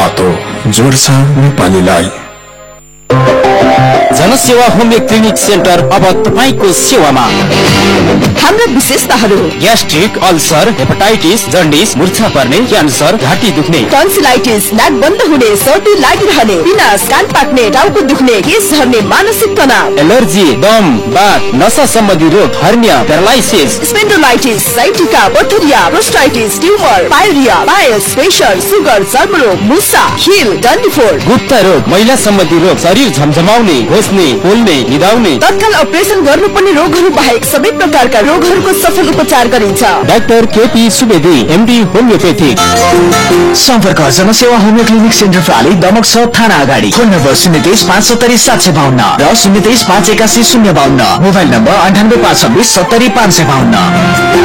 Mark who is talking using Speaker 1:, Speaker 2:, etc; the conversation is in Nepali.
Speaker 1: बाटो जोड्छ नेपालीलाई।
Speaker 2: जनसेवा होमियो क्लिनिक सेन्टर अब तपाईको सेवामा।
Speaker 3: हाम्रा विशेषताहरू:
Speaker 2: ग्यास्ट्रिक, अल्सर, हेपाटाइटिस, जन्डिस, मूर्छा पर्ने, क्यान्सर, घाँटी दुख्ने,
Speaker 3: टन्सिलाइटिस, नाक बन्द हुने, सर्दी लागिरहने, पिनास, कान पाक्ने, टाउको दुख्ने, केश झर्ने, मानसिक तनाव,
Speaker 2: एलर्जी, दम, बात, नसा सम्बन्धी रोग, hernia, paralysis,
Speaker 3: स्पेन्डोलाइटिस, sciatica, bacteria, प्रोस्टाइटिस, tumour, pyorrhoea, piles, pressure, sugar, चर्मरोग, मुसा, खिल, डन्डीफोर,
Speaker 2: गुप्ता रोग, महिला सम्बन्धी रोग, शरीर झमझमाउने, घोस्ने, पोल्ने, निदाउने,
Speaker 3: तत्काल अपरेसन गर्नुपर्ने रोगहरू बाहेक सबै प्रकारका रोगहरूको सफल उपचार गरिन्छ।
Speaker 2: Doctor KP Subedi, MD homeopathic.
Speaker 4: सम्पर्क जनसेवा होमियो क्लिनिक सेन्टर प्राली, दमक 6 थाना अगाडि। फोन नम्बर 023 570 752 र 023 581 052। Mobile number 98 526 70 552।